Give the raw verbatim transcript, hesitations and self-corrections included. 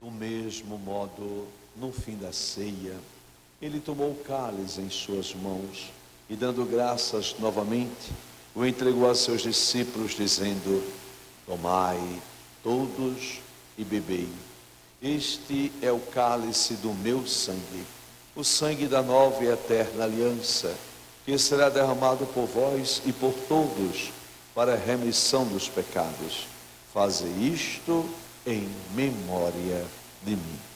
Do mesmo modo, no fim da ceia, ele tomou o cálice em suas mãos e, dando graças novamente, o entregou a seus discípulos, dizendo: tomai todos e bebei. Este é o cálice do meu sangue, o sangue da nova e eterna aliança, que será derramado por vós e por todos para a remissão dos pecados. Faze isto em memória de mim.